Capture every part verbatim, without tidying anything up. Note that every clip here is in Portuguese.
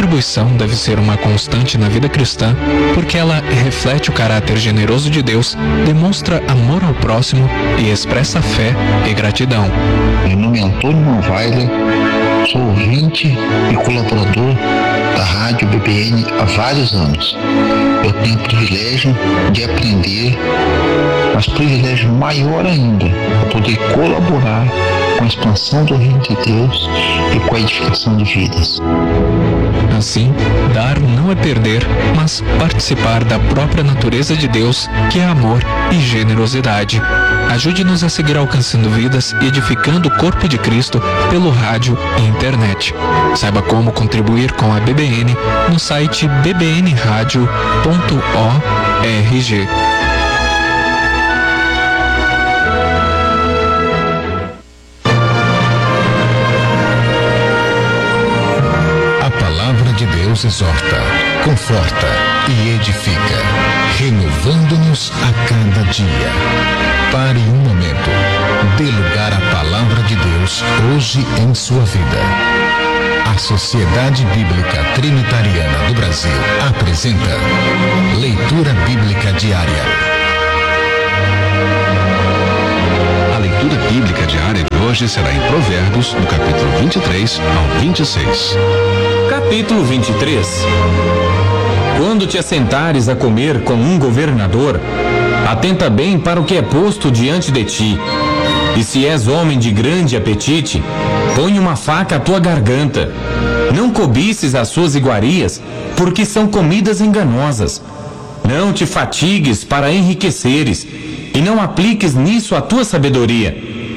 contribuição deve ser uma constante na vida cristã, porque ela reflete o caráter generoso de Deus, demonstra amor ao próximo e expressa fé e gratidão. Meu nome é Antônio Malvaile, sou ouvinte e colaborador da Rádio B B N há vários anos. Eu tenho o privilégio de aprender, mas privilégio maior ainda, é poder colaborar com a expansão do reino de Deus e com a edificação de vidas. Assim, dar não é perder, mas participar da própria natureza de Deus, que é amor e generosidade. Ajude-nos a seguir alcançando vidas e edificando o corpo de Cristo pelo rádio e internet. Saiba como contribuir com a B B N no site b b n radio ponto org. De Deus exorta, conforta e edifica, renovando-nos a cada dia. Pare um momento, dê lugar à palavra de Deus hoje em sua vida. A Sociedade Bíblica Trinitariana do Brasil apresenta Leitura Bíblica Diária. A leitura bíblica diária de hoje será em Provérbios, do capítulo vinte e três ao vinte e seis. Capítulo vinte e três. Quando te assentares a comer com um governador, atenta bem para o que é posto diante de ti. E se és homem de grande apetite, põe uma faca à tua garganta. Não cobices as suas iguarias, porque são comidas enganosas. Não te fatigues para enriqueceres, e não apliques nisso a tua sabedoria.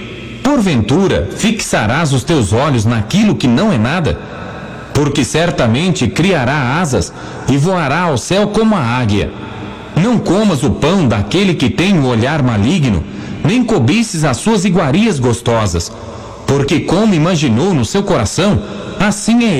Porventura, fixarás os teus olhos naquilo que não é nada? Porque certamente criará asas e voará ao céu como a águia. Não comas o pão daquele que tem o olhar maligno, nem cobices as suas iguarias gostosas, porque como imaginou no seu coração, assim é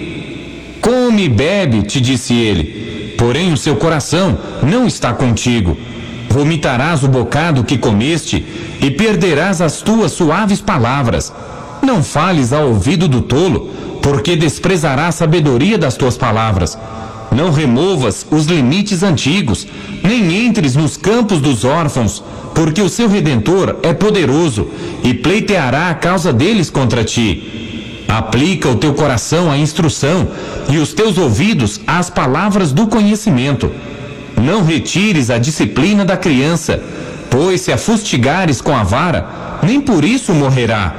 ele. Come e bebe, te disse ele, porém o seu coração não está contigo. Vomitarás o bocado que comeste e perderás as tuas suaves palavras. Não fales ao ouvido do tolo, porque desprezará a sabedoria das tuas palavras. Não removas os limites antigos, nem entres nos campos dos órfãos, porque o seu Redentor é poderoso e pleiteará a causa deles contra ti. Aplica o teu coração à instrução e os teus ouvidos às palavras do conhecimento. Não retires a disciplina da criança, pois se a fustigares com a vara, nem por isso morrerá.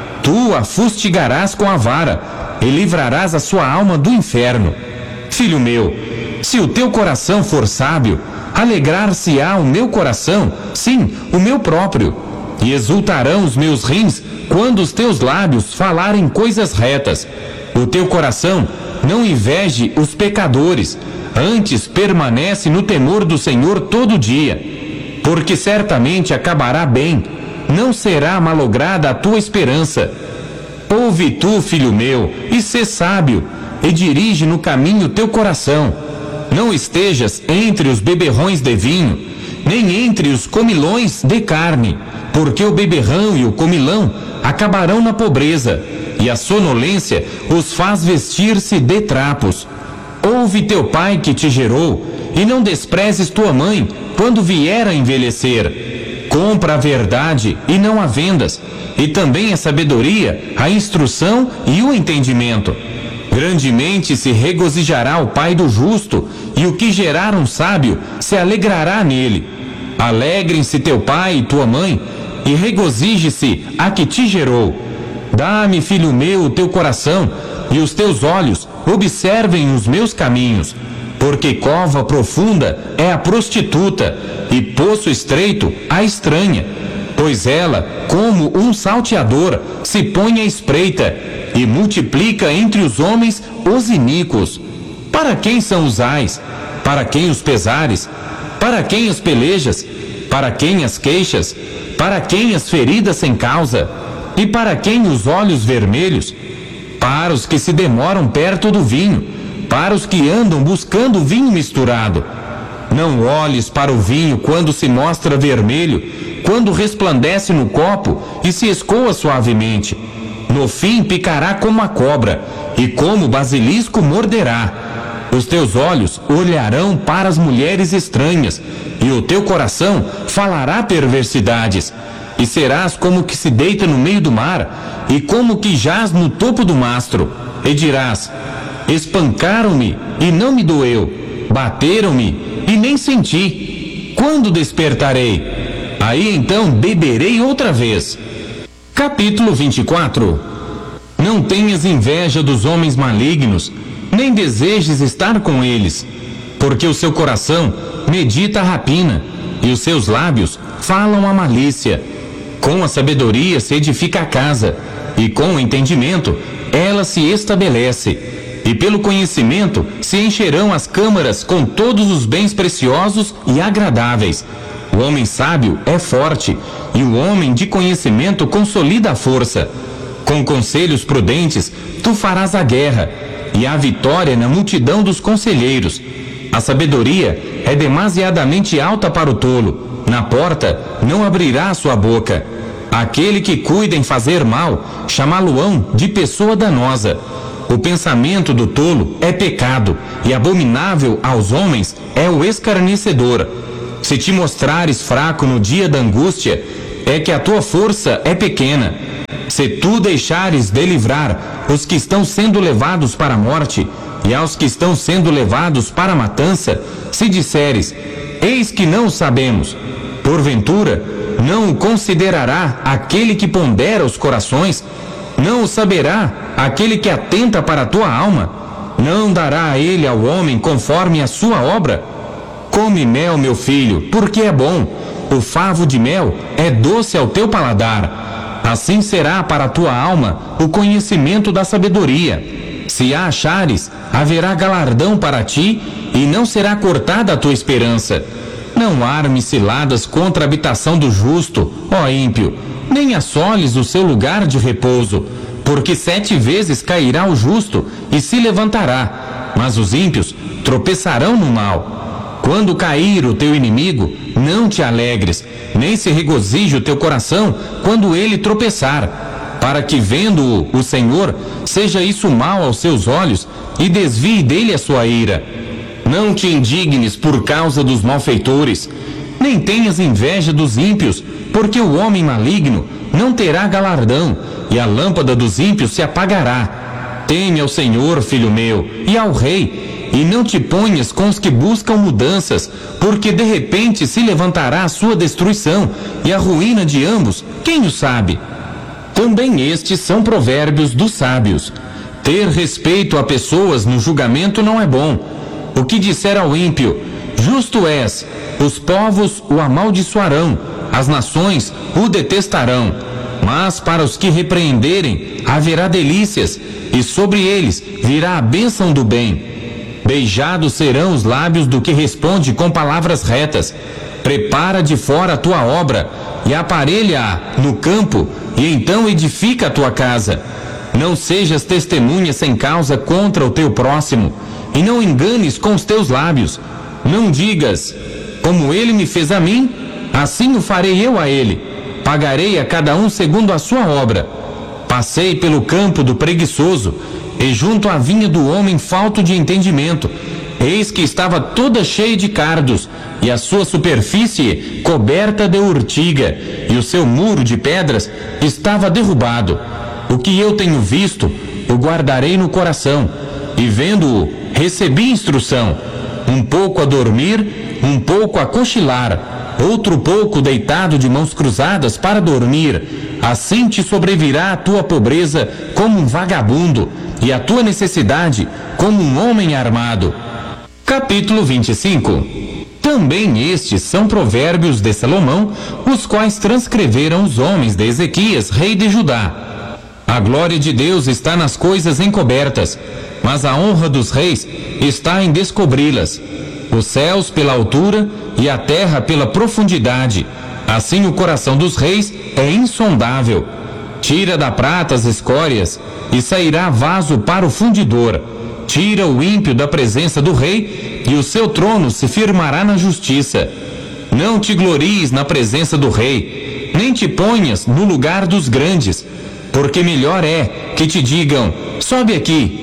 Tu a fustigarás com a vara e livrarás a sua alma do inferno. Filho meu, se o teu coração for sábio, alegrar-se-á o meu coração, sim, o meu próprio, e exultarão os meus rins quando os teus lábios falarem coisas retas. O teu coração não inveje os pecadores, antes permanece no temor do Senhor todo dia, porque certamente acabará bem, não será malograda a tua esperança. Ouve tu, filho meu, e sê sábio, e dirige no caminho teu coração. Não estejas entre os beberrões de vinho, nem entre os comilões de carne, porque o beberrão e o comilão acabarão na pobreza, e a sonolência os faz vestir-se de trapos. Ouve teu pai que te gerou, e não desprezes tua mãe quando vier a envelhecer. Compra a verdade e não a vendas, e também a sabedoria, a instrução e o entendimento. Grandemente se regozijará o pai do justo, e o que gerar um sábio se alegrará nele. Alegrem-se teu pai e tua mãe, e regozije-se a que te gerou. Dá-me, filho meu, o teu coração, e os teus olhos observem os meus caminhos, porque cova profunda é a prostituta, e poço estreito a estranha, pois ela, como um salteador, se põe à espreita, e multiplica entre os homens os iníquos. Para quem são os ais? Para quem os pesares? Para quem as pelejas? Para quem as queixas? Para quem as feridas sem causa? E para quem os olhos vermelhos? Para os que se demoram perto do vinho, para os que andam buscando vinho misturado. Não olhes para o vinho quando se mostra vermelho, quando resplandece no copo e se escoa suavemente. No fim picará como a cobra, e como basilisco morderá. Os teus olhos olharão para as mulheres estranhas, e o teu coração falará perversidades. E serás como que se deita no meio do mar, e como que jaz no topo do mastro. E dirás: espancaram-me, e não me doeu. Bateram-me, e nem senti. Quando despertarei? Aí então beberei outra vez. Capítulo vinte e quatro. Não tenhas inveja dos homens malignos, nem desejes estar com eles, porque o seu coração medita a rapina, e os seus lábios falam a malícia. Com a sabedoria se edifica a casa, e com o entendimento ela se estabelece. E pelo conhecimento se encherão as câmaras com todos os bens preciosos e agradáveis. O homem sábio é forte, e o homem de conhecimento consolida a força. Com conselhos prudentes tu farás a guerra, e a vitória na multidão dos conselheiros. A sabedoria é demasiadamente alta para o tolo. Na porta não abrirá sua boca. Aquele que cuida em fazer mal, chamá-lo-ão de pessoa danosa. O pensamento do tolo é pecado, e abominável aos homens é o escarnecedor. Se te mostrares fraco no dia da angústia, é que a tua força é pequena. Se tu deixares de livrar os que estão sendo levados para a morte, e aos que estão sendo levados para a matança, se disseres: eis que não o sabemos, porventura não o considerará aquele que pondera os corações? Não o saberá aquele que atenta para a tua alma? Não dará a ele ao homem conforme a sua obra? Come mel, meu filho, porque é bom. O favo de mel é doce ao teu paladar. Assim será para a tua alma o conhecimento da sabedoria. Se a achares, haverá galardão para ti, e não será cortada a tua esperança. Não armes ciladas contra a habitação do justo, ó ímpio, nem assoles o seu lugar de repouso, porque sete vezes cairá o justo e se levantará, mas os ímpios tropeçarão no mal. Quando cair o teu inimigo, não te alegres, nem se regozije o teu coração quando ele tropeçar, para que, vendo-o o Senhor, seja isso mal aos seus olhos e desvie dele a sua ira. Não te indignes por causa dos malfeitores, nem tenhas inveja dos ímpios, porque o homem maligno não terá galardão, e a lâmpada dos ímpios se apagará. Teme ao Senhor, filho meu, e ao rei, e não te ponhas com os que buscam mudanças, porque de repente se levantará a sua destruição, e a ruína de ambos, quem o sabe? Também estes são provérbios dos sábios. Ter respeito a pessoas no julgamento não é bom. O que disser ao ímpio: justo és, os povos o amaldiçoarão, as nações o detestarão. Mas para os que repreenderem haverá delícias, e sobre eles virá a bênção do bem. Beijados serão os lábios do que responde com palavras retas. Prepara de fora a tua obra, e aparelha-a no campo, e então edifica a tua casa. Não sejas testemunha sem causa contra o teu próximo, e não enganes com os teus lábios. Não digas: como ele me fez a mim, assim o farei eu a ele. Pagarei a cada um segundo a sua obra. Passei pelo campo do preguiçoso, e junto à vinha do homem falto de entendimento. Eis que estava toda cheia de cardos, e a sua superfície coberta de urtiga, e o seu muro de pedras estava derrubado. O que eu tenho visto, o guardarei no coração, e vendo-o, recebi instrução. Um pouco a dormir, um pouco a cochilar, outro pouco deitado de mãos cruzadas para dormir. Assim te sobrevirá a tua pobreza como um vagabundo, e a tua necessidade como um homem armado. Capítulo vinte e cinco. Também estes são provérbios de Salomão, os quais transcreveram os homens de Ezequias, rei de Judá. A glória de Deus está nas coisas encobertas, mas a honra dos reis está em descobri-las. Os céus pela altura e a terra pela profundidade. Assim o coração dos reis é insondável. Tira da prata as escórias, e sairá vaso para o fundidor. Tira o ímpio da presença do rei, e o seu trono se firmará na justiça. Não te glories na presença do rei, nem te ponhas no lugar dos grandes, porque melhor é que te digam: sobe aqui,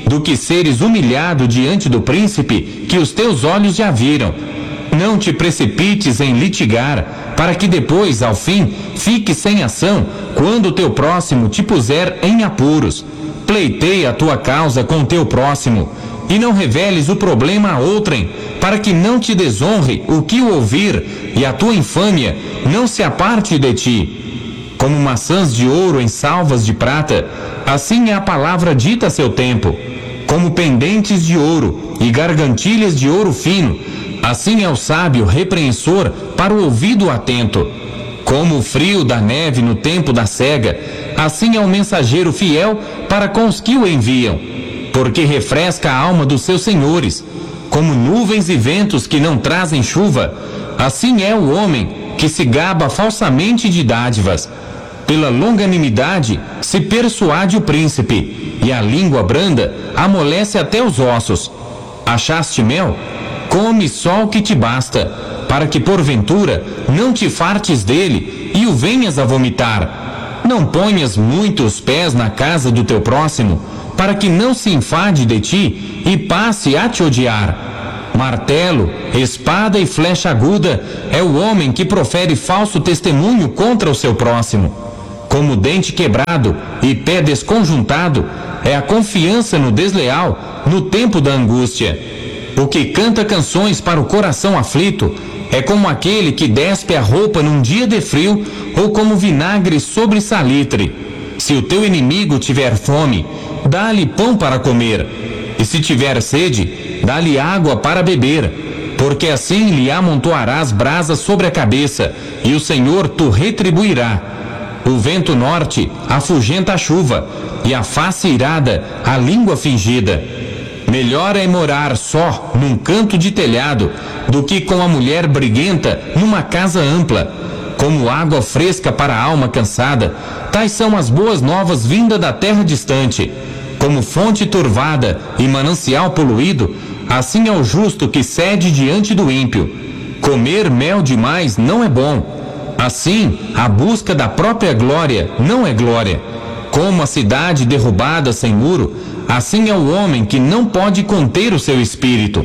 do que seres humilhado diante do príncipe que os teus olhos já viram. Não te precipites em litigar, para que depois, ao fim, fique sem ação, quando o teu próximo te puser em apuros. Pleiteia a tua causa com o teu próximo, e não reveles o problema a outrem, para que não te desonre o que o ouvir, e a tua infâmia não se aparte de ti. Como maçãs de ouro em salvas de prata, assim é a palavra dita a seu tempo. Como pendentes de ouro e gargantilhas de ouro fino, assim é o sábio repreensor para o ouvido atento. Como o frio da neve no tempo da cega, assim é o mensageiro fiel para com os que o enviam, porque refresca a alma dos seus senhores. Como nuvens e ventos que não trazem chuva, assim é o homem que se gaba falsamente de dádivas. Pela longanimidade se persuade o príncipe, e a língua branda amolece até os ossos. Achaste mel? Come só o que te basta, para que porventura não te fartes dele e o venhas a vomitar. Não ponhas muito os pés na casa do teu próximo, para que não se enfade de ti e passe a te odiar. Martelo, espada e flecha aguda é o homem que profere falso testemunho contra o seu próximo. Como dente quebrado e pé desconjuntado é a confiança no desleal no tempo da angústia. O que canta canções para o coração aflito é como aquele que despe a roupa num dia de frio ou como vinagre sobre salitre. Se o teu inimigo tiver fome, dá-lhe pão para comer, e se tiver sede, dá-lhe água para beber, porque assim lhe amontoarás brasas sobre a cabeça, e o Senhor tu retribuirá. O vento norte afugenta a chuva, e a face irada a língua fingida. Melhor é morar só num canto de telhado do que com a mulher briguenta numa casa ampla. Como água fresca para a alma cansada, tais são as boas novas vindas da terra distante. Como fonte turvada e manancial poluído, assim é o justo que cede diante do ímpio. Comer mel demais não é bom. Assim, a busca da própria glória não é glória. Como a cidade derrubada sem muro, assim é o homem que não pode conter o seu espírito.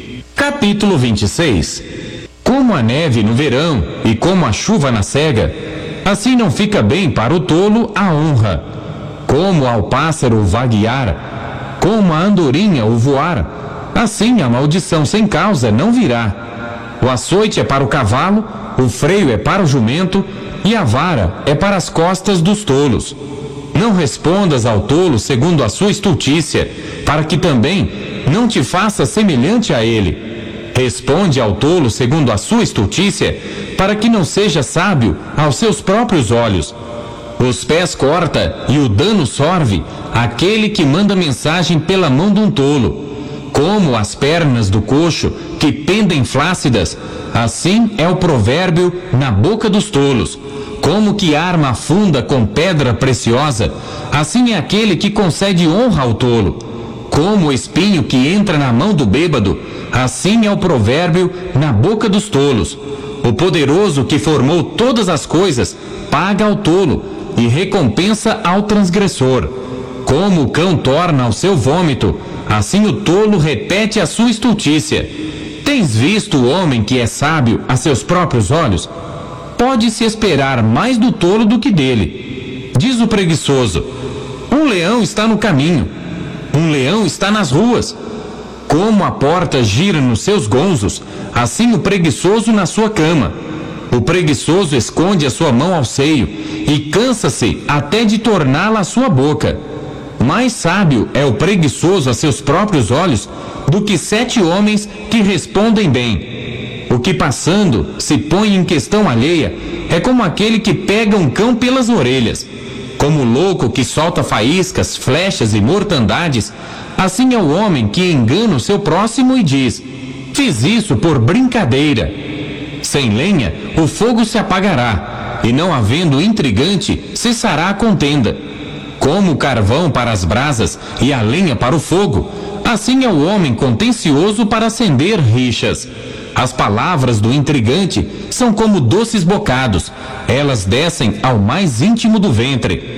Capítulo vinte e seis. Como a neve no verão e como a chuva na cega, assim não fica bem para o tolo a honra. Como ao pássaro o vaguear, como a andorinha o voar, assim a maldição sem causa não virá. O açoite é para o cavalo, o freio é para o jumento, e a vara é para as costas dos tolos. Não respondas ao tolo segundo a sua estultícia, para que também não te faça semelhante a ele. Responde ao tolo segundo a sua estultícia, para que não seja sábio aos seus próprios olhos. Os pés corta e o dano sorve aquele que manda mensagem pela mão de um tolo. Como as pernas do coxo que pendem flácidas, assim é o provérbio na boca dos tolos. Como que arma afunda com pedra preciosa, assim é aquele que concede honra ao tolo. Como o espinho que entra na mão do bêbado, assim é o provérbio na boca dos tolos. O poderoso que formou todas as coisas paga ao tolo e recompensa ao transgressor. Como o cão torna ao seu vômito, assim o tolo repete a sua estultícia. Tens visto o homem que é sábio a seus próprios olhos? Pode-se esperar mais do tolo do que dele. Diz o preguiçoso: um leão está no caminho, um leão está nas ruas. Como a porta gira nos seus gonzos, assim o preguiçoso na sua cama. O preguiçoso esconde a sua mão ao seio e cansa-se até de torná-la a sua boca. Mais sábio é o preguiçoso a seus próprios olhos do que sete homens que respondem bem. O que passando se põe em questão alheia é como aquele que pega um cão pelas orelhas. Como o louco que solta faíscas, flechas e mortandades, assim é o homem que engana o seu próximo e diz: fiz isso por brincadeira. Sem lenha, o fogo se apagará, e não havendo intrigante, cessará a contenda. Como o carvão para as brasas e a lenha para o fogo, assim é o homem contencioso para acender rixas. As palavras do intrigante são como doces bocados, elas descem ao mais íntimo do ventre.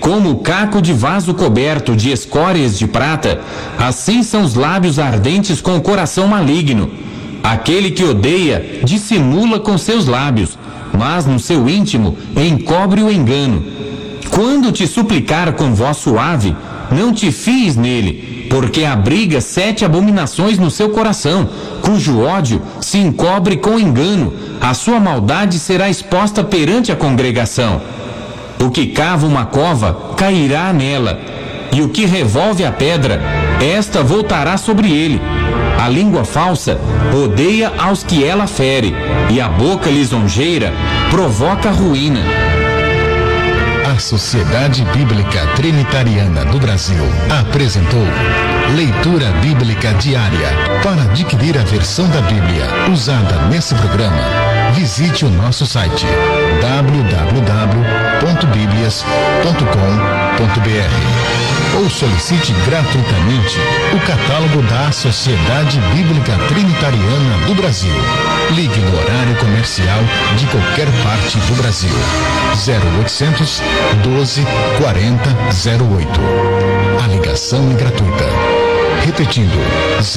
Como o caco de vaso coberto de escórias de prata, assim são os lábios ardentes com o coração maligno. Aquele que odeia dissimula com seus lábios, mas no seu íntimo encobre o engano. Quando te suplicar com voz suave, não te fies nele, porque abriga sete abominações no seu coração, cujo ódio se encobre com engano. A sua maldade será exposta perante a congregação. O que cava uma cova cairá nela, e o que revolve a pedra, esta voltará sobre ele. A língua falsa odeia aos que ela fere, e a boca lisonjeira provoca ruína. A Sociedade Bíblica Trinitariana do Brasil apresentou Leitura Bíblica Diária. Para adquirir a versão da Bíblia usada nesse programa, visite o nosso site w w w ponto biblias ponto com ponto b r ou solicite gratuitamente o catálogo da Sociedade Bíblica Trinitariana do Brasil. Ligue no horário comercial de qualquer parte do Brasil. zero oitocentos, doze, quarenta, zero oito. A ligação é gratuita. Repetindo,